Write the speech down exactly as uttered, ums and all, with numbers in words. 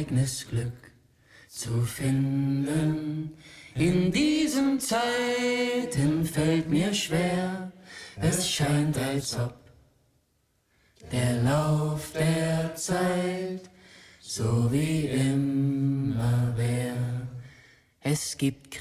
eigenes Glück zu finden. In diesen Zeiten fällt mir schwer, es scheint, als ob der Lauf der Zeit so wie immer wär. Es gibt